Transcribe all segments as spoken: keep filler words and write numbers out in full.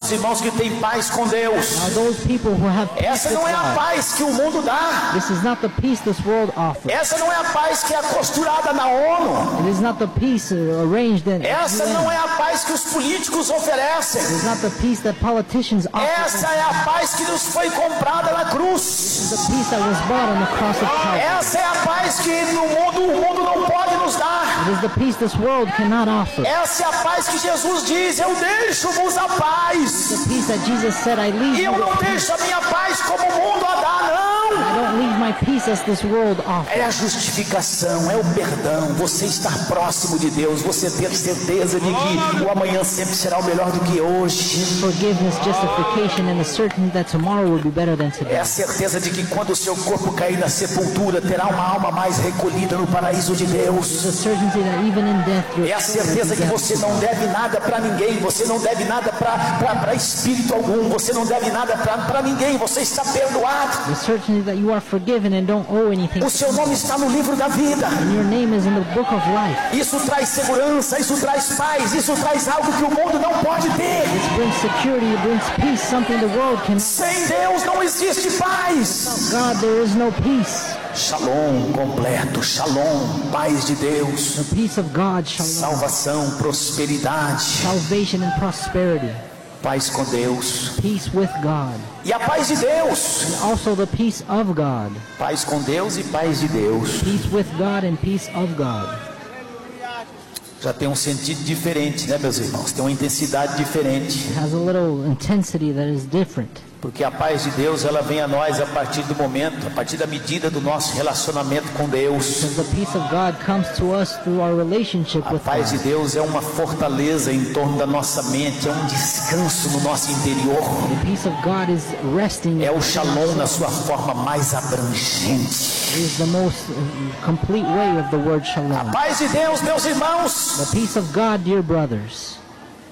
outros irmãos que têm paz com Deus. Now those people who have peace Essa with não é a God, paz que o mundo dá. this is not the peace this world offers. Essa não é a paz que é costurada na ONU. It is not the peace uh, arranged in Essa U N. não é a paz que os políticos oferecem. It is not the peace that politicians offer. Essa é a paz que nos foi comprada na cruz. It is the peace that was bought on the cross of Calvary. Essa é a paz que no mundo, o mundo não pode nos dar. It is the peace this world cannot offer. Essa é a paz que Jesus diz: eu deixo-vos a paz. The peace that Jesus said, I leave E you eu não with peace. deixo a minha paz como o mundo a dá, não. I don't leave my peace as this world offers. É a justificação, é o perdão, você estar próximo de Deus, você ter certeza de que o amanhã sempre será o melhor do que hoje. Forgiveness, justification, and the certainty that tomorrow will be better than É today. a certeza de que quando o seu corpo cair na sepultura, terá uma alma mais recolhida no paraíso de Deus. The certainty that even in death, your É a soul will certeza be que você não justified. deve nada para ninguém, você não deve nada para espírito algum, você não deve nada para ninguém, você está perdoado. The certainty that you are forgiven and don't owe anything. O seu nome está no livro da vida. And your name is in the book of life. Isso traz segurança, isso traz paz, isso traz algo que o mundo não pode ter. This brings security, it brings peace, something the world can. Sem Deus não existe paz. God, there is no peace. Shalom completo, shalom, paz de Deus, The peace of God, shalom, salvação, prosperidade, salvation and prosperity, paz com Deus. peace with God, E a paz de Deus, and also the peace of God, paz com Deus e paz de Deus. peace with God and peace of God. Já tem um sentido diferente, né, meus irmãos? Tem uma intensidade diferente. It has a little intensity that is different. Porque a paz de Deus, ela vem a nós a partir do momento, a partir da medida do nosso relacionamento com Deus. Because the peace of God comes to us through our relationship A with paz de God. Deus é uma fortaleza em torno da nossa mente, é um descanso no nosso interior. The peace of God is resting. É o shalom na sua forma mais abrangente. It is the most uh, complete way of the word A shalom. paz de Deus, meus irmãos, The peace of God, dear brothers,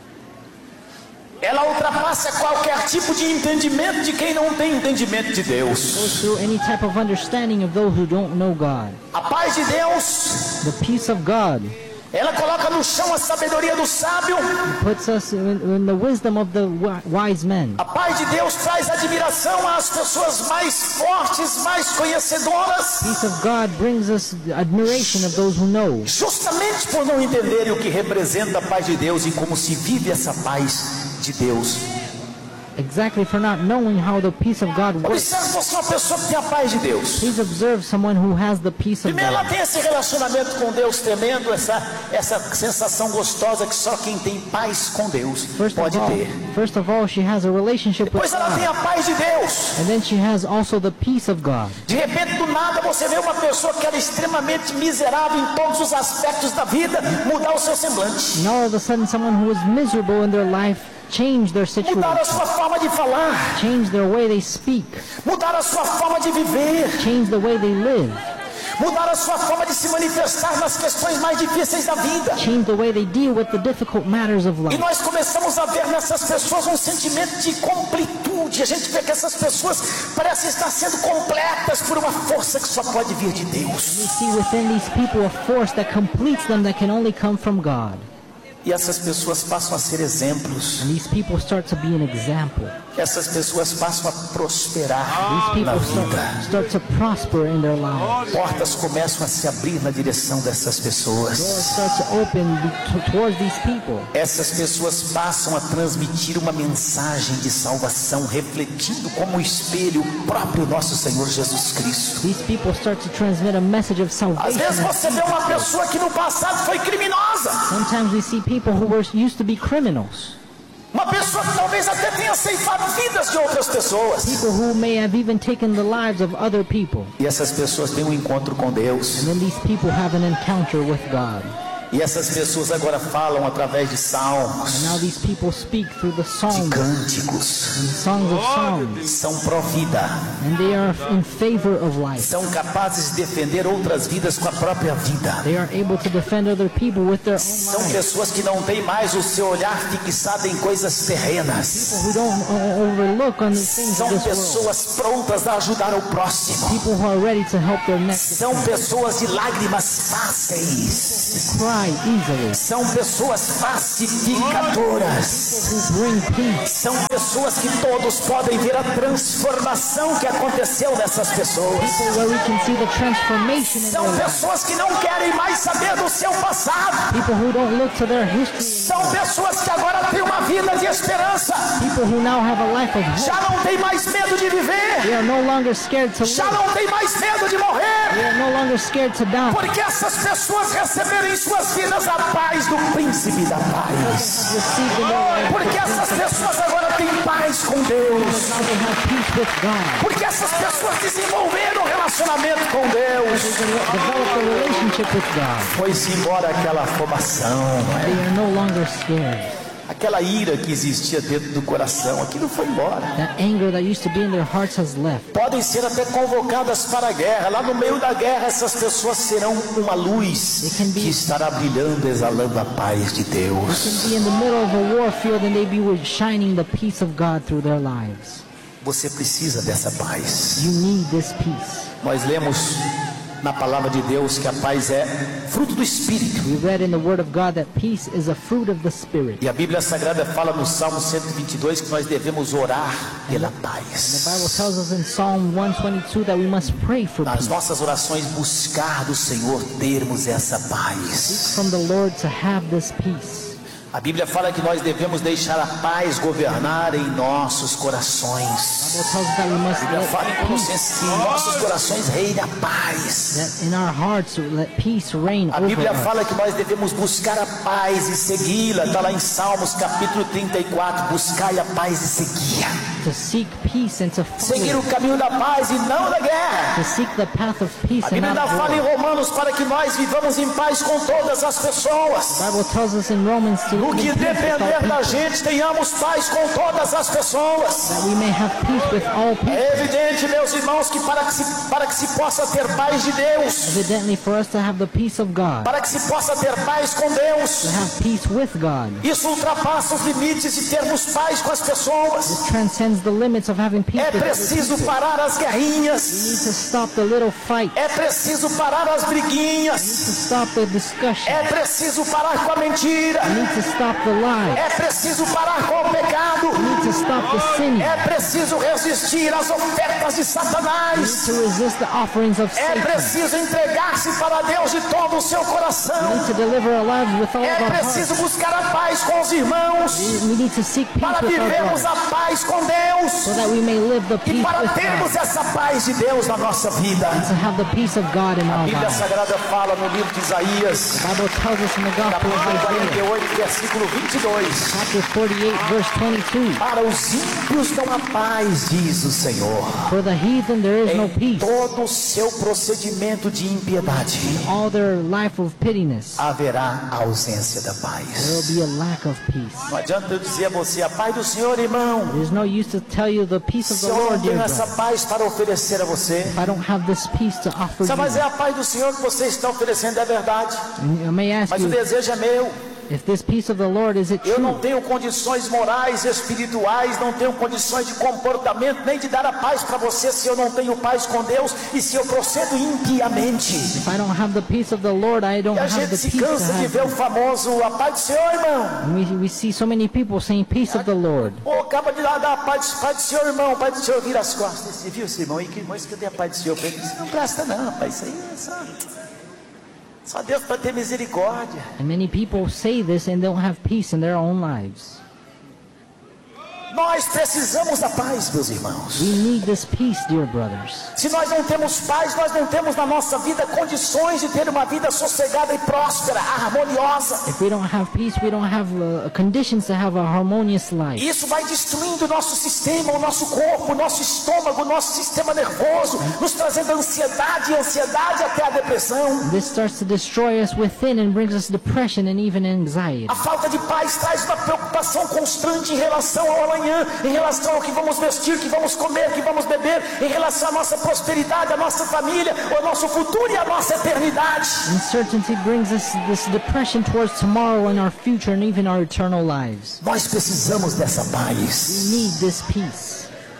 ela ultrapassa qualquer tipo de entendimento de quem não tem entendimento de Deus. goes through any type of understanding of those who don't know God. A paz de Deus, The peace of God ela coloca no chão a sabedoria do sábio. puts us in, in the wisdom of the wi- wise men. A paz de Deus traz admiração às pessoas mais fortes, mais conhecedoras, Peace of God brings us admiration of those who know, justamente por não entenderem o que representa a paz de Deus e como se vive essa paz de Deus. exactly for not knowing how the peace of God works. Observe você é uma pessoa que tem a paz de Deus. Please observe someone who has the peace of Primeiro, ela God. tem esse relacionamento com Deus tremendo, essa, essa sensação gostosa que só quem tem paz com Deus First of pode all, ter. first of all, she has a relationship with Depois ela tem God, a paz de Deus. and then she has also the peace of God. De repente, do nada, você vê uma pessoa que era extremamente miserável em todos os aspectos da vida mudar o seu semblante, And all of a sudden, someone who was miserable in their life change their mudar a situation, sua forma de falar, change their way they speak, mudar a sua forma de viver, change the way they live, mudar a sua forma de se manifestar nas questões mais difíceis da vida. change the way they deal with the difficult matters of E life. nós começamos a ver nessas pessoas um sentimento de completude. A gente vê que essas pessoas parecem estar sendo completas por uma força que só pode vir de Deus. We see within these people a force that completes them that can only come from God. E essas pessoas passam a ser exemplos. And these people start to be an example. Essas pessoas passam a prosperar These na people vida. start, start to prosper in their lives. Portas começam a se abrir na direção dessas Doors pessoas. start to open be- to- towards these people. Essas pessoas passam a transmitir uma mensagem de salvação, refletindo como espelho o próprio nosso Senhor Jesus Cristo. These people start to transmit a message of Às salvation. vezes você vê uma pessoa que no passado foi criminosa, Sometimes we see people who were used to be criminals, uma pessoa que talvez até tenha ceifado vidas de outras pessoas. people who may have even taken the lives of other people. E essas pessoas têm um encontro com Deus. And then these people have an encounter with God. E essas pessoas agora falam através de And salmos, now these people speak through the de songs, cânticos, songs of songs, são pró-vida, and they are in favor of life. são capazes de defender outras vidas com a própria vida. They are able to defend other people with their own São life. pessoas que não têm mais o seu olhar fixado em coisas terrenas. Who don't uh, overlook on the things São of this world. pessoas prontas a ajudar o próximo. People who are ready to help their next São pessoas de lágrimas fáceis. cry lie easily. São pessoas pacificadoras. Who bring peace. São pessoas que todos podem ver a transformação que aconteceu nessas pessoas. People where we can see the transformation in São their lives. pessoas que não querem mais saber do seu passado. People who don't look to their history. São pessoas que agora têm uma vida de esperança. People who now have a life of hope. Já não tem mais medo de They viver. are no longer scared to Já live. não tem mais medo de They morrer. are no longer scared to die. Porque essas pessoas receberam em suas vidas a paz do príncipe da paz. Received in their life. Porque essas pessoas agora têm paz com Deus. Now they have peace with God. Porque essas pessoas desenvolveram um relacionamento com Deus. They develop a relationship with God. Foi-se embora aquela afobação, não They é? are no longer scared. Aquela ira que existia dentro do coração, aquilo foi embora. That anger that used to be in their hearts has left. Podem ser até convocadas para a guerra. Lá no meio da guerra, essas pessoas serão uma luz que estará brilhando, exalando a paz de They Deus. can be in the middle of a war field and they be shining the peace of God through their lives. Você precisa dessa paz. You need this peace. Nós lemos na palavra de Deus que a paz é fruto do Espírito. We read in the Word of God that peace is a fruit of the Spirit. E a Bíblia Sagrada fala no Salmo cento e vinte e dois que nós devemos orar pela The Bible paz. tells us in Psalm one twenty-two that we must pray for Nas peace. nossas orações buscar do Senhor termos essa paz. From the Lord to have this peace. A Bíblia fala que nós devemos deixar a paz governar em nossos corações. The Bible tells us that we must A Bíblia let fala em peace, Colossenses que em nossos corações reine a paz. that in our hearts let peace reign A over Bíblia us. fala que nós devemos buscar a paz e segui-la. Está lá em Salmos capítulo trinta e quatro. Buscai a paz e segui-a. To seek peace and to Seguir follow, o caminho da paz e não da guerra. to seek the path of peace A and Bíblia not ainda fala em war. Romanos para que nós vivamos em paz com todas as pessoas. The Bible tells us in Romans to No que live peace with all depender da people, gente, tenhamos paz com todas as pessoas. that we may have peace with all people. É evidente, meus irmãos, que para que se, para que se possa ter paz de Deus, Evidently, for us to have the peace of God, para que se possa ter paz com Deus, to have peace with God, isso ultrapassa os limites de termos paz com as pessoas. this transcends the limits of having peace É with other preciso people. parar as We need guerrinhas. to stop the little fight. É preciso parar as We need briguinhas. to stop the discussion. É preciso parar com a mentira. We need to stop the lie. É preciso parar com o pecado. We need to stop the sin. É preciso resistir às ofertas de We need Satanás. to resist the offerings of É Satan. preciso entregar-se para Deus de todo o seu We coração. need to deliver our lives with all of É our preciso hearts. buscar a paz com os irmãos. We need to seek Para peace with our vivermos God, a paz com Deus. so that we may live the E peace para with termos God, essa paz de Deus na nossa vida. to have the peace of God in A our Bíblia lives. Sagrada fala no livro de Isaías, The Bible tells us in the Gospel capítulo of quarenta e Isaiah, oito, versículo vinte e dois. chapter forty-eight, verse twenty-two. Para os ímpios não há paz, diz o Senhor. For the heathen there is no Em peace. todo o seu procedimento de impiedade All their life of pettiness, haverá a ausência da there paz. will be a lack of peace. Não adianta eu dizer a você a paz do Senhor, irmão, There's no use to tell you the peace of se the eu não Lord, dear tenho essa brother, paz para oferecer a você. if I don't have this peace to offer Sabe, mas é you. a paz do Senhor que você está oferecendo, é verdade. And I may ask Mas o you, desejo é meu. if this peace of the Lord, is it Eu não true? tenho condições morais, espirituais, não tenho condições de comportamento, nem de dar a paz para você se eu não tenho paz com Deus e se eu procedo impiamente. If I don't have the peace of the Lord, I don't E a have gente the se peace to cansa de ver o have. famoso a paz do Senhor, irmão. And we, we see so many people saying peace of the Lord. Pô, acaba de dar a paz, paz do Senhor, irmão. Paz do Senhor vira as costas. Você viu esse irmão aí? Que irmão, isso que eu dei a paz do Senhor para ele. Isso não presta não, rapaz. Isso aí é só, só Deus para ter misericórdia. And many people say this and don't have peace in their own lives. Nós precisamos da paz, meus irmãos. We need this peace, dear brothers. Se nós não temos paz, nós não temos na nossa vida condições de ter uma vida sossegada e próspera, harmoniosa. If we don't have peace, we don't have uh, conditions to have a harmonious life. Isso vai destruindo o nosso sistema, o nosso corpo, o nosso estômago, o nosso sistema nervoso, nos trazendo ansiedade e ansiedade até a depressão. This starts to destroy us within and brings us depression and even anxiety. A falta de paz traz uma preocupação constante em relação ao amanhã, em relação ao que vamos vestir, que vamos comer, que vamos beber, em relação à nossa prosperidade, à nossa família, ao nosso futuro e à nossa eternidade. Uncertainty brings us this depression towards tomorrow and our future and even our eternal lives. Nós precisamos dessa We paz. need this peace.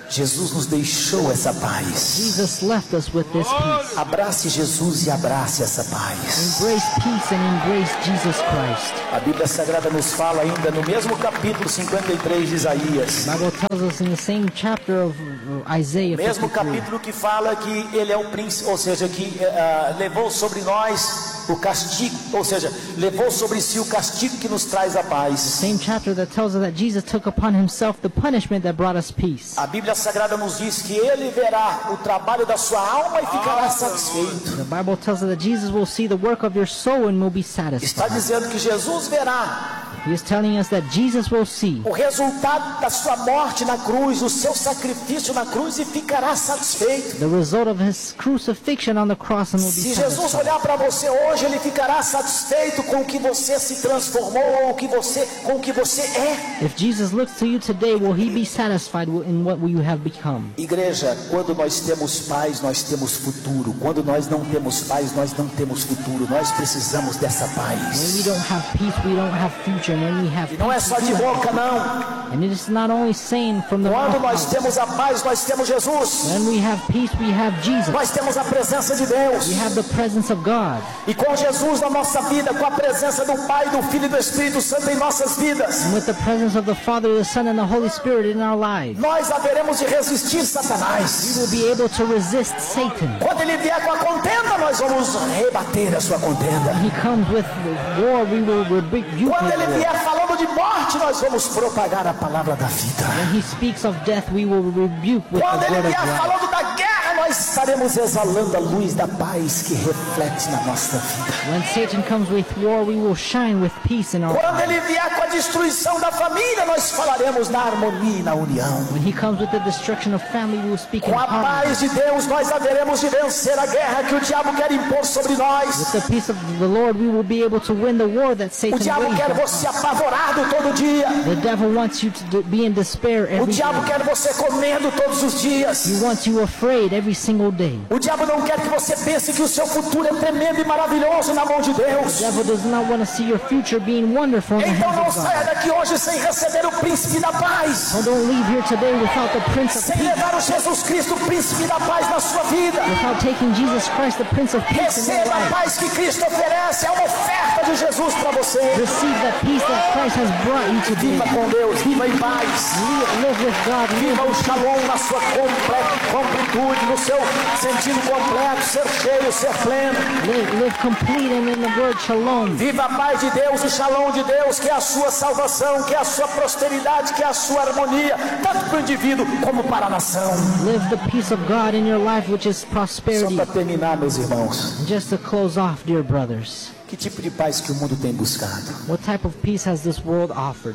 Jesus nos deixou essa paz. Jesus left us with this peace. Abrace Jesus e abrace essa paz. Embrace peace and embrace Jesus Christ. A Bíblia Sagrada nos fala ainda no mesmo capítulo cinquenta e três de Isaías. The Bible tells us in the same chapter of Isaiah Mesmo fifty-three. capítulo que fala que ele é o príncipe, ou seja, que uh, levou sobre nós o castigo, ou seja, levou sobre si o castigo que nos traz a paz. Same chapter that tells us that Jesus took upon himself the punishment that brought us peace. A Bíblia Sagrada nos diz que ele verá o trabalho da sua alma e ficará satisfeito. The Bible tells us that Jesus will see the work of your soul and will be Está satisfied. dizendo que Jesus verá He is telling us that Jesus will see o resultado da sua morte na cruz, o seu sacrifício na cruz e ficará satisfeito. the result of his crucifixion on the cross and will be Se Jesus satisfied. olhar para você hoje, ele ficará satisfeito com o que você se transformou ou o que você, com o que você é. If Jesus looks to you today, will he be satisfied in what you have become? Igreja, quando nós temos paz, nós temos futuro. Quando nós não temos paz, nós não temos futuro. Nós precisamos dessa When we paz. don't have peace, we don't have future. And when we have Não é peace, só we de do have boca, future. não. And it is not only saying from the Quando mouth. nós temos a paz, nós temos Jesus. When we have peace, we have Jesus. Nós temos a presença de Deus. We have the presence of God. E com Jesus na nossa vida, com a presença do Pai, do Filho e do Espírito Santo em nossas vidas, And with the presence of the Father, the Son, and the Holy Spirit in our lives, nós haveremos de resistir we Satanás. will be able to resist Satan. Quando ele vier com a contenda, nós vamos rebater a sua contenda. He comes with war, we will rebuke Quando ele his war. vier falando de morte, nós vamos propagar a palavra da vida. When he speaks of death, we will rebuke with Quando the ele word of vier God. falando da guerra, nós estaremos exalando a luz da paz que reflete na nossa vida. When Satan comes with war, we will shine with peace in our Quando lives. ele vier com a destruição da família, nós falaremos na harmonia e na união. When he comes with the destruction of family, we will speak in Com a harmony. paz de Deus, nós haveremos de vencer a guerra que o diabo quer impor sobre nós. With the peace of the Lord, we will be able to win the war that O Satan diabo quer waged. você apavorado todo dia. The devil wants you to do- be in despair O every diabo day. quer você comendo todos os dias. He wants you afraid every single day. O diabo não quer que você pense que o seu futuro é tremendo e maravilhoso na mão de Deus. The devil does not want to see your future being wonderful in the Então não hands of saia God. daqui hoje sem receber o príncipe da paz. So don't leave here today without the Prince of Sem Peace, levar o Jesus Cristo, o príncipe da paz na sua vida. without taking Jesus Christ, the Prince of Peace, in your Receba a life. paz que Cristo oferece. É uma oferta de Jesus para você. Receive that peace that Christ has brought you today. Viva com Deus, viva em paz. Live, live with God. Live Viva o shalom na sua completa completude, no seu sentido completo, ser cheio, ser pleno. Live, live complete and in the word shalom. Viva a paz de Deus, o shalom de Deus, que é a sua salvação, que é a sua prosperidade, que é a sua harmonia, tanto para o indivíduo como para a nação. Live the peace of God in your life, which is Só prosperity. para terminar, meus irmãos, And just to close off, dear brothers, que tipo de paz que o mundo tem buscado? what type of peace has this world offered?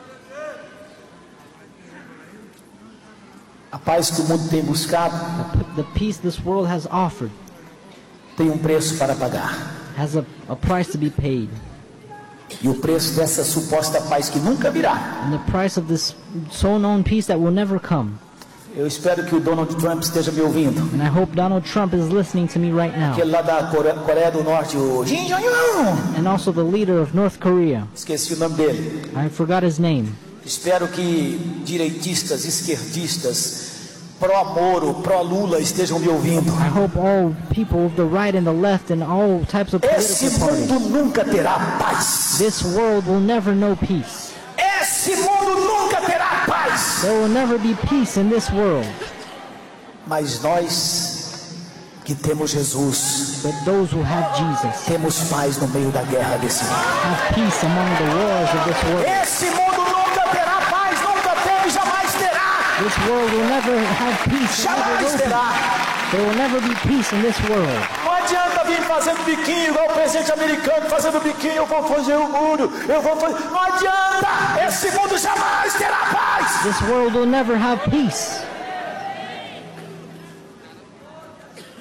A paz que o mundo tem buscado The, the peace this world has offered tem um preço para pagar. has a, a price to be paid. E o preço dessa suposta paz que nunca virá. And the price of this so-known peace that will never come. Eu espero que o Donald Trump esteja me ouvindo. And I hope Donald Trump is listening to me right now. Aquele lá da Core- Coreia do Norte, o Kim Jong-un. And also the leader of North Korea. Esqueci o nome dele. I forgot his name. Espero que direitistas, esquerdistas, pró-Moro, pró-Lula estejam me ouvindo. I hope all people of the right and the left and all types of Esse political mundo parties. nunca terá paz. This world will never know peace. Esse mundo nunca terá paz. There will never be peace in this world. Mas nós que temos Jesus, But those who have Jesus temos paz no meio da guerra desse mundo. have peace among the wars of this world. Esse mundo nunca terá paz, nunca teve, jamais terá. This world will never have peace. It never Jamais will be. terá. There will never be peace in this world. Não adianta vir fazendo biquinho igual o presidente americano, fazendo biquinho, eu vou fazer o muro, eu vou fazer. Não adianta! Esse mundo jamais terá paz! This world will never have peace.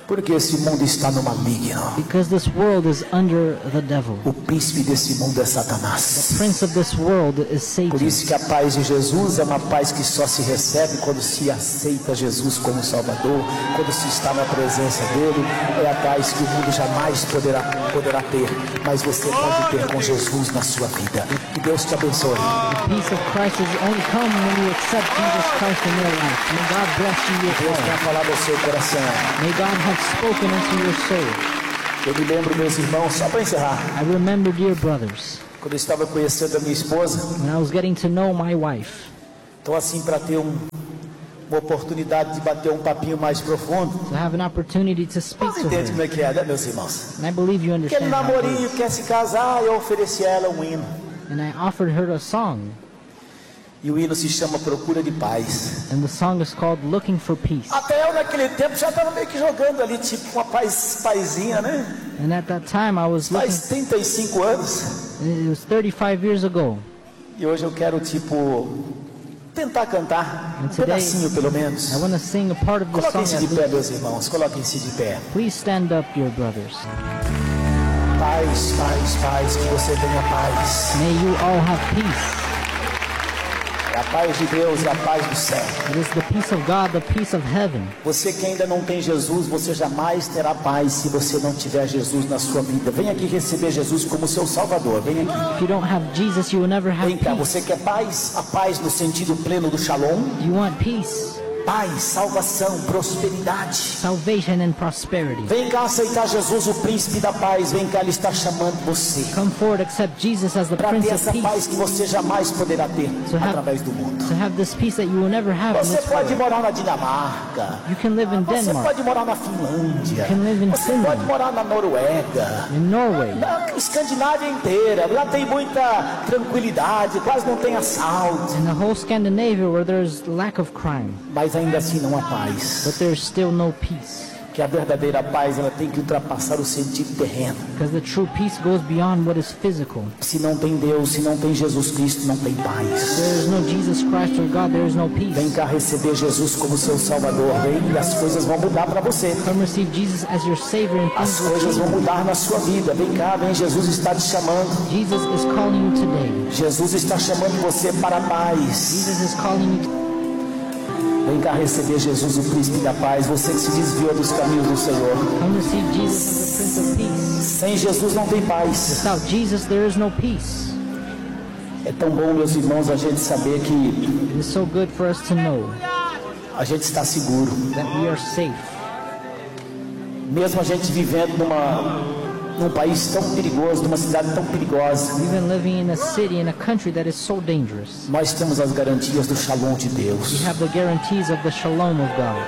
Porque esse mundo está no maligno. Because this world is under the devil. O príncipe desse mundo é Satanás. The prince of this world is Por Satan. isso que a paz de Jesus é uma paz que só se recebe quando se aceita Jesus como Salvador, quando se está na presença dele. É a paz que o mundo jamais poderá, poderá ter, mas você pode ter com Jesus na sua vida. Que Deus te abençoe. The peace of Christ is only come when you accept Jesus Christ in your life. May God bless you with Deus all. tenha falado ao seu coração. May God have spoken into your soul. Eu me lembro, meus irmãos, só para encerrar, I remember, dear brothers, quando eu estava conhecendo a minha esposa, when I was getting to know my wife, então assim, para ter um, uma oportunidade de bater um papinho mais profundo. to have an opportunity to speak Você to entende como her. é que é, né, meus irmãos? And I believe you Aquele understand how it namorinho, is. quer se casar, eu ofereci a ela um hino. And I offered her a song, E o hino se chama Procura de Paz. and the song is called Looking for Peace. Até eu naquele tempo já estava meio que jogando ali, tipo uma paz, paizinha, né? And at that time I was looking, Faz trinta e cinco anos. it was thirty-five years ago. E hoje eu quero, tipo, tentar cantar um And today, pedacinho pelo menos. I want to sing a part of the song. Coloquem-se At de pé, least. meus irmãos, coloquem-se de pé. Please stand up, dear brothers. Paz, paz, paz, que você tenha paz. May you all have peace. É a paz de Deus, é a paz do céu. It is the peace of God, the peace of heaven. Você que ainda não tem Jesus, você jamais terá paz se você não tiver Jesus na sua vida. Vem aqui receber Jesus como seu Salvador. Vem aqui. If you don't have Jesus, you will never have Vem cá, peace. você quer paz? A paz no sentido pleno do shalom? You want peace, Paz, salvação, prosperidade. salvation, and prosperity. Vem cá aceitar Jesus, o príncipe da paz. Vem cá, ele está chamando você Come forward, accept Jesus as the para Prince ter of essa paz Peace. que você jamais poderá ter To have, através do mundo. to have this peace that you will never have in Você this pode world. morar na Dinamarca. You can live in Você Denmark, pode morar na Finlândia. can live in Você Finland. pode morar na Noruega. in Norway, Na Escandinávia inteira. Lá tem muita tranquilidade, quase não tem assalto. in the whole Scandinavia where there's lack of crime, Mas ainda assim não há paz. but there's still no peace. Que a verdadeira paz, ela tem que ultrapassar o sentido terreno. Because the true peace goes beyond what is physical. Se não tem Deus, se não tem Jesus Cristo, não tem paz. There is no Jesus Christ or God, there is no Vem peace. cá receber Jesus como seu Salvador. Vem e as coisas vão mudar para você. Come receive Jesus as your Savior and As things will coisas vão change. mudar na sua vida. Vem cá, vem, Jesus está te chamando. Jesus is calling you today. Jesus está chamando você para a paz. Jesus is calling you to Vem cá receber Jesus, o príncipe da paz. Você que se desviou dos caminhos do Senhor. come receive Jesus as the Prince of Peace. Sem Jesus não tem paz. Without Jesus, there is no peace. É tão bom, meus irmãos, a gente saber que It is so good for us to know a gente está seguro. that we are safe. Mesmo a gente vivendo numa, num país tão perigoso, numa cidade tão perigosa, Even living in a city, in a country that is so dangerous, nós temos as garantias do shalom de Deus. we have the guarantees of the shalom of God.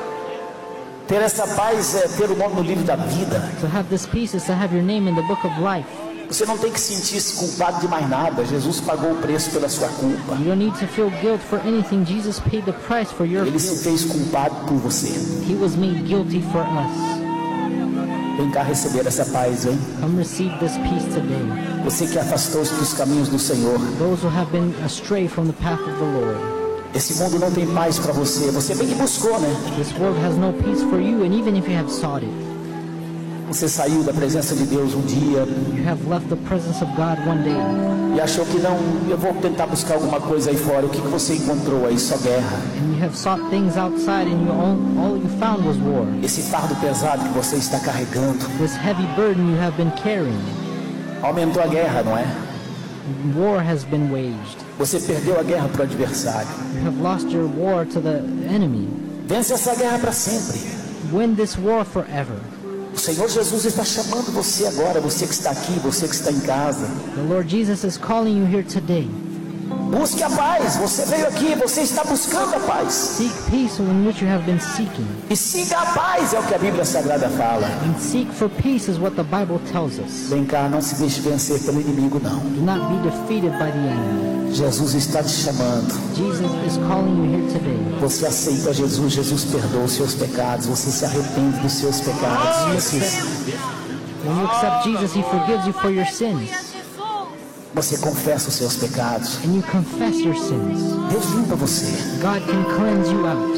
Ter essa paz é ter o nome no livro da vida. To have this peace is to have your name in the book of life. Você não tem que sentir-se culpado de mais nada. Jesus pagou o preço pela sua culpa. You don't need to feel guilt for anything. Jesus paid the price for your Ele se guilt. fez culpado por você. He was made guilty for us. Vem cá receber essa paz, hein? Come receive this peace today. Você que afastou-se dos caminhos do Senhor. Those who have been astray from the path of the Lord. Esse mundo não tem paz para você. Você bem que buscou, né? This world has no peace for you, and even if you have sought it, Você saiu da presença de Deus um dia you have left the presence of God one day, e achou que não, eu vou tentar buscar alguma coisa aí fora. O que, que você encontrou aí? Só guerra. and you have sought things outside, and you all, all you found was war. Esse fardo pesado que você está carregando This heavy burden you have been carrying. aumentou a guerra, não é? War has been waged. Você perdeu a guerra para o adversário. You have lost your war to the enemy. Vence essa guerra para sempre. Win this war forever. O Senhor Jesus está chamando você agora, você que está aqui, você que está em casa. The Lord Jesus is calling you here today. Busque a paz. Você veio aqui, você está buscando a paz. Seek peace in which you have been seeking. E siga a paz, é o que a Bíblia Sagrada fala. And seek for peace is what the Bible tells us. Vem cá, não se deixe vencer pelo inimigo, não. Do not be defeated by the enemy. Jesus está te chamando. Jesus is calling you here today. Você aceita Jesus, Jesus perdoa os seus pecados. Você se arrepende dos seus pecados. Você, When you accept Jesus, He forgives you for your sins. você confessa os seus pecados. And you confess your sins. Deus limpa você. God can cleanse you out.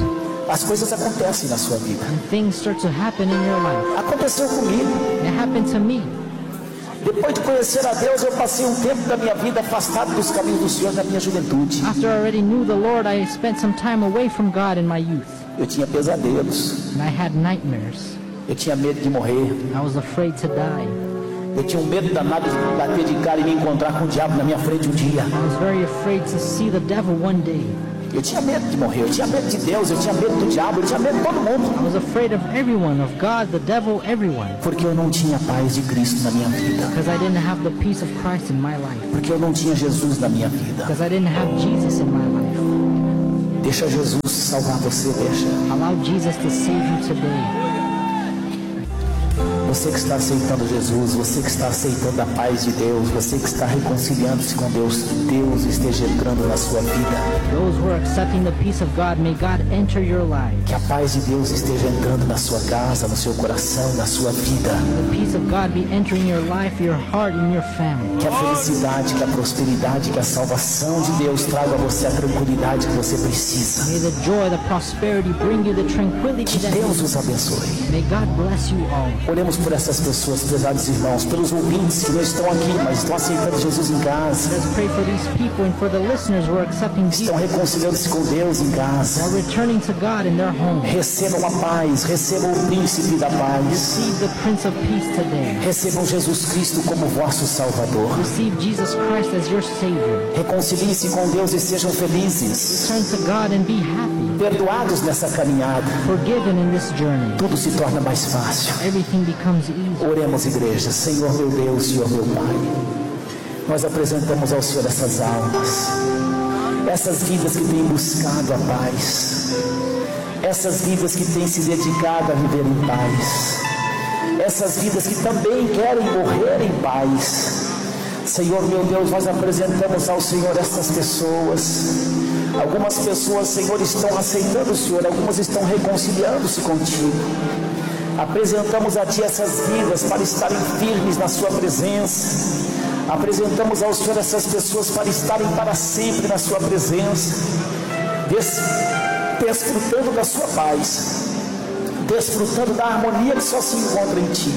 as coisas acontecem na sua vida. and things start to happen in your life. Aconteceu comigo. It happened to me. Depois de conhecer a Deus, eu passei um tempo da minha vida afastado dos caminhos do Senhor na minha juventude. After I already knew the Lord, I spent some time away from God in my youth. Eu tinha pesadelos. And I had nightmares. Eu tinha medo de morrer. I was afraid to die. Eu tinha um medo danado de bater de cara e me encontrar com o diabo na minha frente um dia. I was very afraid to see the devil one day. Eu tinha medo de morrer, eu tinha medo de Deus, eu tinha medo do diabo, eu tinha medo de todo mundo. I was afraid of everyone, of God, the devil, everyone. Porque eu não tinha paz de Cristo na minha vida. Because I didn't have the peace of Christ in my life. Porque eu não tinha Jesus na minha vida. Because I didn't have Jesus in my life. Deixa Jesus salvar você, deixa. Allow Jesus to save you today. Você que está aceitando Jesus, você que está aceitando a paz de Deus, você que está reconciliando-se com Deus, que Deus esteja entrando na sua vida. Those who are accepting the peace of God, may God enter your life. Que a paz de Deus esteja entrando na sua casa, no seu coração, na sua vida. The peace of God be entering your life, your heart, and your family. Que a felicidade, que a prosperidade, que a salvação de Deus traga a você a tranquilidade que você precisa. May the joy, the prosperity bring you the tranquility Que that you Deus need. os abençoe. May God bless you all. Oremos por essas pessoas, prezados irmãos, pelos ouvintes que não estão aqui, mas estão aceitando Jesus em casa, Let's pray for these people and for the listeners who are accepting estão Jesus, reconciliando-se com Deus em who casa. are returning to God in their home. Recebam a paz, recebam o príncipe da paz, Receive the Prince of Peace today. recebam Jesus Cristo como vosso Salvador. Receive Jesus Christ as your Savior. Reconciliem-se com Deus e sejam felizes, Turn to God and be happy. perdoados nessa caminhada. Forgiven in this journey. Tudo se torna mais fácil. Everything becomes easy. Oremos, igreja. Senhor meu Deus, Senhor meu Pai, nós apresentamos ao Senhor essas almas, essas vidas que têm buscado a paz, essas vidas que têm se dedicado a viver em paz, essas vidas que também querem morrer em paz. Senhor meu Deus, nós apresentamos ao Senhor essas pessoas. Algumas pessoas, Senhor, estão aceitando o Senhor, algumas estão reconciliando-se contigo. Apresentamos a Ti essas vidas para estarem firmes na Sua presença. Apresentamos ao Senhor essas pessoas para estarem para sempre na Sua presença, des, desfrutando da Sua paz, desfrutando da harmonia que só se encontra em Ti,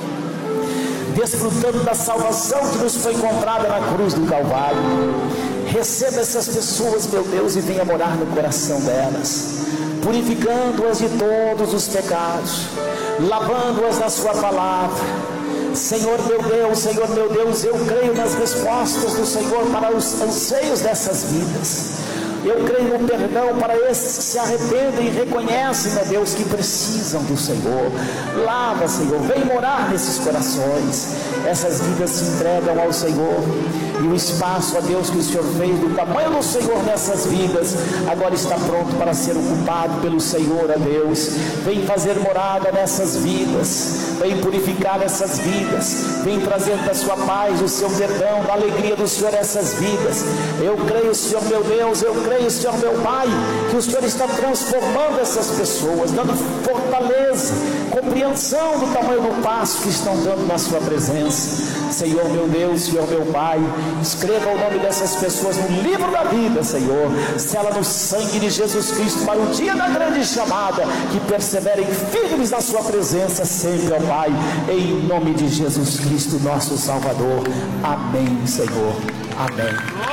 desfrutando da salvação que nos foi encontrada na cruz do Calvário. Receba essas pessoas, meu Deus, e venha morar no coração delas, purificando-as de todos os pecados, lavando-as na Sua palavra. Senhor meu Deus, Senhor meu Deus, eu creio nas respostas do Senhor para os anseios dessas vidas. Eu creio no perdão para esses que se arrependem e reconhecem, meu Deus, que precisam do Senhor. Lava, Senhor, vem morar nesses corações. Essas vidas se entregam ao Senhor. E o espaço, ó Deus, que o Senhor fez do tamanho do Senhor nessas vidas, agora está pronto para ser ocupado pelo Senhor, ó Deus. Vem fazer morada nessas vidas, vem purificar essas vidas, vem trazer da Sua paz, o Seu perdão, da alegria do Senhor essas vidas. Eu creio, Senhor meu Deus, eu creio, Senhor meu Pai, que o Senhor está transformando essas pessoas, dando fortaleza, compreensão do tamanho do passo que estão dando na Sua presença. Senhor meu Deus, Senhor meu Pai, escreva o nome dessas pessoas no livro da vida, Senhor. Sela no sangue de Jesus Cristo para o dia da grande chamada, que perseverem firmes na Sua presença sempre, ó Pai, em nome de Jesus Cristo, nosso Salvador. Amém, Senhor. Amém.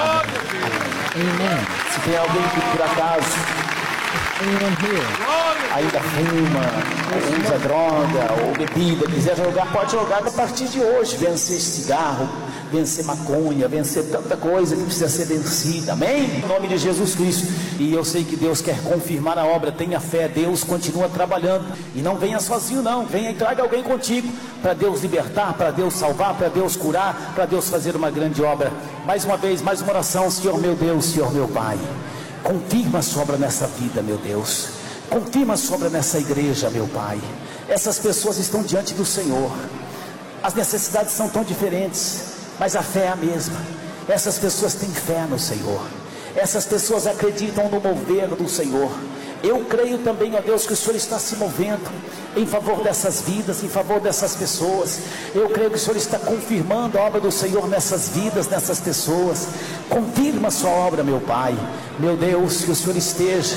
Amen. Se tem alguém que por acaso Anyone here ainda fuma, ou usa droga ou bebida, quiser jogar, pode jogar a partir de hoje. Vencer cigarro, vencer maconha, vencer tanta coisa que precisa ser vencida, amém? Em nome de Jesus Cristo. E eu sei que Deus quer confirmar a obra, tenha fé, Deus continua trabalhando. E não venha sozinho não, venha e traga alguém contigo, para Deus libertar, para Deus salvar, para Deus curar, para Deus fazer uma grande obra. Mais uma vez, mais uma oração. Senhor meu Deus, Senhor meu Pai, confirma a Sua obra nessa vida, meu Deus. Confirma a Sua obra nessa igreja, meu Pai. Essas pessoas estão diante do Senhor. As necessidades são tão diferentes, mas a fé é a mesma. Essas pessoas têm fé no Senhor. Essas pessoas acreditam no mover do Senhor. Eu creio também, ó Deus, que o Senhor está se movendo em favor dessas vidas, em favor dessas pessoas. Eu creio que o Senhor está confirmando a obra do Senhor nessas vidas, nessas pessoas. Confirma a Sua obra, meu Pai. Meu Deus, que o Senhor esteja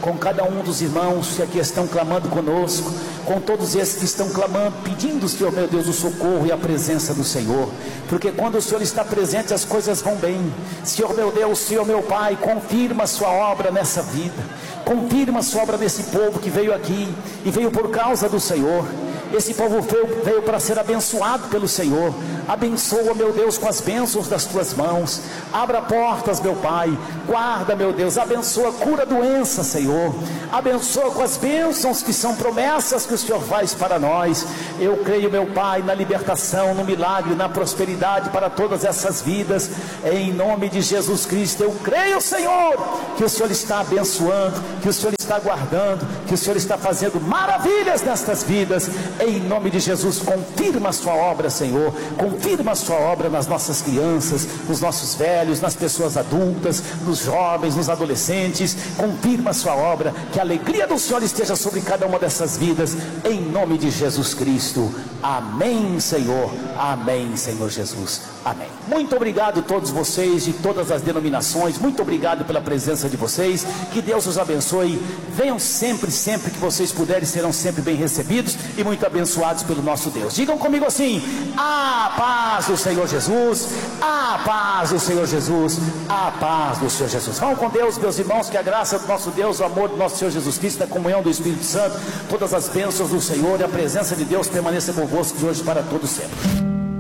com cada um dos irmãos que aqui estão clamando conosco, com todos esses que estão clamando, pedindo, Senhor meu Deus, o socorro e a presença do Senhor, porque quando o Senhor está presente as coisas vão bem. Senhor meu Deus, Senhor meu Pai, confirma a sua obra nessa vida, confirma a sua obra nesse povo que veio aqui e veio por causa do Senhor. Esse povo veio, veio para ser abençoado pelo Senhor. Abençoa, meu Deus, com as bênçãos das tuas mãos. Abra portas, meu Pai. Guarda, meu Deus. Abençoa, cura doença, Senhor. Abençoa com as bênçãos que são promessas que o Senhor faz para nós. Eu creio, meu Pai, na libertação, no milagre, na prosperidade para todas essas vidas. Em nome de Jesus Cristo, eu creio, Senhor, que o Senhor está abençoando, que o Senhor está guardando, que o Senhor está fazendo maravilhas nestas vidas. Em nome de Jesus, confirma a sua obra, Senhor. Confirma a sua obra nas nossas crianças, nos nossos velhos, nas pessoas adultas, nos jovens, nos adolescentes. Confirma a sua obra, que a alegria do Senhor esteja sobre cada uma dessas vidas, em nome de Jesus Cristo. Amém, Senhor. Amém, Senhor Jesus. Amém. Muito obrigado a todos vocês de todas as denominações. Muito obrigado pela presença de vocês. Que Deus os abençoe. Venham sempre, sempre que vocês puderem, serão sempre bem recebidos e muito abençoados pelo nosso Deus. Digam comigo assim: a paz do Senhor Jesus, a paz do Senhor Jesus, a paz do Senhor Jesus. Vão com Deus, meus irmãos, que a graça do nosso Deus, o amor do nosso Senhor Jesus Cristo, a comunhão do Espírito Santo, todas as bênçãos do Senhor e a presença de Deus permaneça convosco de hoje para todos sempre.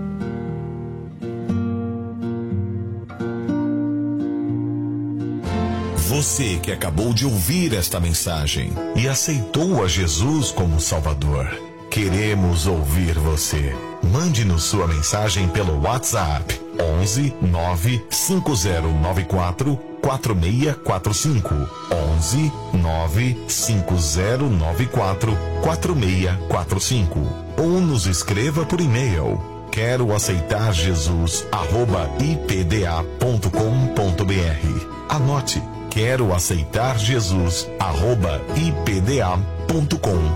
Você que acabou de ouvir esta mensagem e aceitou a Jesus como Salvador, queremos ouvir você. Mande-nos sua mensagem pelo WhatsApp onze nove cinco zero nove quatro quatro seis quatro cinco onze nove cinco zero nove quatro quatro seis quatro cinco ou nos escreva por e-mail quero aceitar Jesus arroba i p d a ponto com ponto b r. Anote: quero aceitar Jesus arroba i p d a ponto com